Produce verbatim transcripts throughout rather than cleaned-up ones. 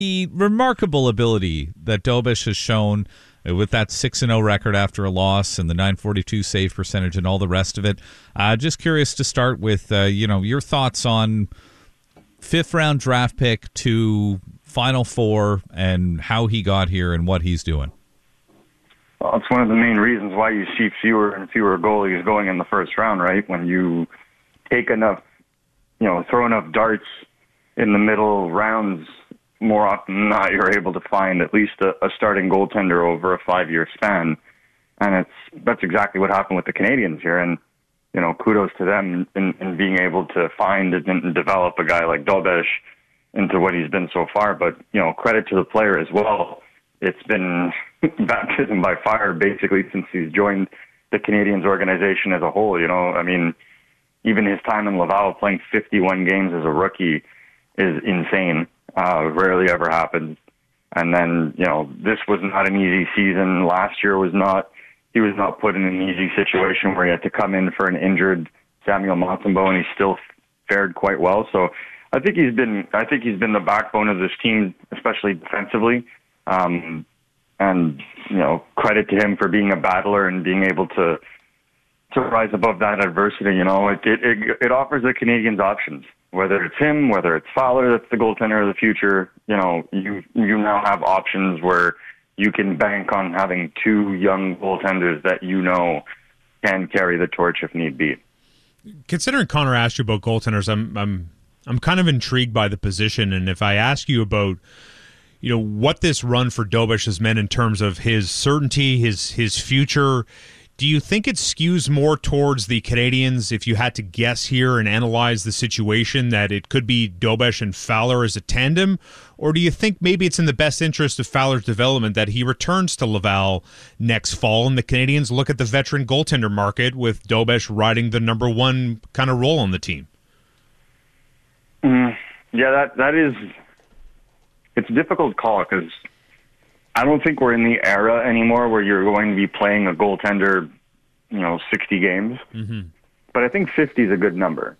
The remarkable ability that Dobeš has shown with that six and oh record after a loss and the nine forty-two save percentage and all the rest of it. Uh, just curious to start with, uh, you know, your thoughts on fifth round draft pick to Final Four and how he got here and what he's doing. Well, it's one of the main reasons why you see fewer and fewer goalies going in the first round, right? When you take enough, you know, throw enough darts in the middle rounds, more often than not, you're able to find at least a, a starting goaltender over a five-year span. And it's that's exactly what happened with the Canadiens here. And, you know, kudos to them in, in being able to find and, and develop a guy like Dobeš into what he's been so far. But, you know, credit to the player as well. It's been baptism by fire, basically, since he's joined the Canadiens organization as a whole. You know, I mean, even his time in Laval playing fifty-one games as a rookie is insane. Uh, rarely ever happens. And then, you know, this was not an easy season. Last year was not, he was not put in an easy situation where he had to come in for an injured Samuel Montembeault, and he still fared quite well. So I think he's been, I think he's been the backbone of this team, especially defensively. Um, and, you know, credit to him for being a battler and being able to, to rise above that adversity. You know, it, it, it, it offers the Canadiens options. Whether it's him, whether it's Fowler, that's the goaltender of the future, you know, you you now have options where you can bank on having two young goaltenders that you know can carry the torch if need be. Considering Connor asked you about goaltenders, I'm I'm I'm kind of intrigued by the position, and if I ask you about, you know, what this run for Dobeš has meant in terms of his certainty, his his future. Do you think it skews more towards the Canadiens, if you had to guess here and analyze the situation, that it could be Dobeš and Fowler as a tandem? Or do you think maybe it's in the best interest of Fowler's development that he returns to Laval next fall and the Canadiens look at the veteran goaltender market with Dobeš riding the number one kind of role on the team? Mm, yeah, that that is... It's a difficult call because I don't think we're in the era anymore where you're going to be playing a goaltender, you know, sixty games. Mm-hmm. But I think fifty is a good number.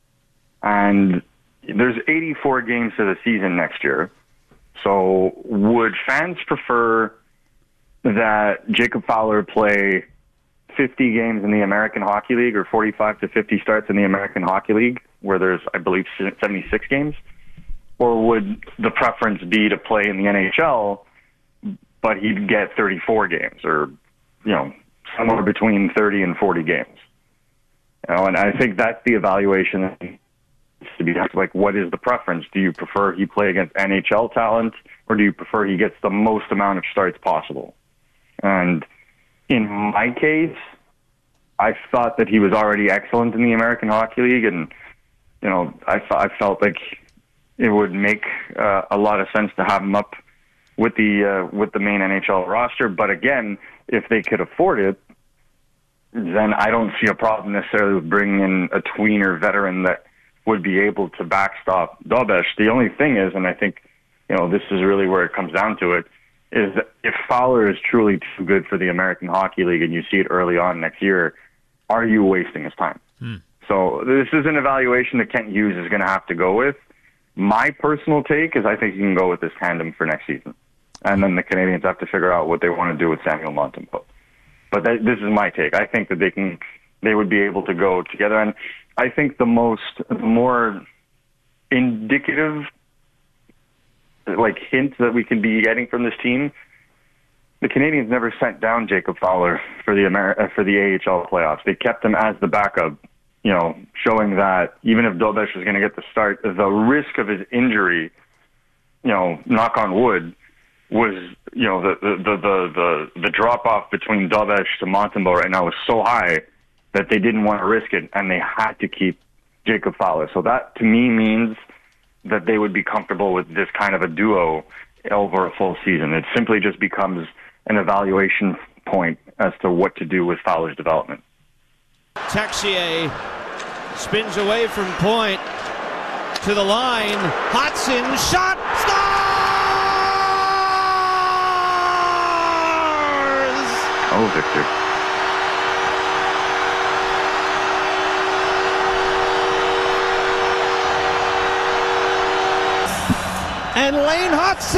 And there's eighty-four games to the season next year. So would fans prefer that Jacob Fowler play fifty games in the American Hockey League or forty-five to fifty starts in the American Hockey League, where there's, I believe, seventy-six games? Or would the preference be to play in the N H L, but he'd get thirty-four games, or, you know, somewhere between thirty and forty games? You know, and I think that's the evaluation that needs to be like, what is the preference? Do you prefer he play against N H L talent, or do you prefer he gets the most amount of starts possible? And in my case, I thought that he was already excellent in the American Hockey League, and, you know, I, I felt like it would make uh, a lot of sense to have him up with the uh, with the main N H L roster. But again, if they could afford it, then I don't see a problem necessarily with bringing in a tweener veteran that would be able to backstop Dobeš. The only thing is, and I think, you know, this is really where it comes down to it, is that if Fowler is truly too good for the American Hockey League and you see it early on next year, are you wasting his time? Hmm. So this is an evaluation that Kent Hughes is going to have to go with. My personal take is I think you can go with this tandem for next season. And then the Canadiens have to figure out what they want to do with Samuel Montembeault. But that, this is my take. I think that they can, they would be able to go together. And I think the most, the more indicative, like, hint that we can be getting from this team, the Canadiens never sent down Jacob Fowler for the Amer- for the A H L playoffs. They kept him as the backup, you know, showing that even if Dobeš was going to get the start, the risk of his injury, you know, knock on wood, was, you know, the the the the, the, the drop off between Dobeš to Montembeault right now was so high that they didn't want to risk it, and they had to keep Jacob Fowler. So that to me means that they would be comfortable with this kind of a duo over a full season. It simply just becomes an evaluation point as to what to do with Fowler's development. Texier spins away from point to the line. Hodson shot, scores! Oh, Victor. and Lane Hutson